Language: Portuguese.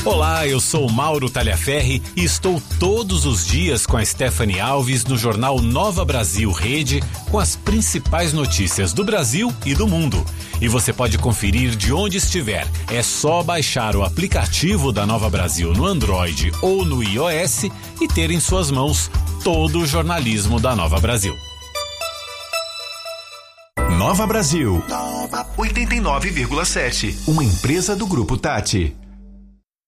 Olá, eu sou Mauro Talhaferri e estou todos os dias com a Stephanie Alves no jornal Nova Brasil Rede com as principais notícias do Brasil e do mundo. E você pode conferir de onde estiver. É só baixar o aplicativo da Nova Brasil no Android ou no iOS e ter em suas mãos todo o jornalismo da Nova Brasil. Nova Brasil. Nova 89,7. Uma empresa do Grupo Tati.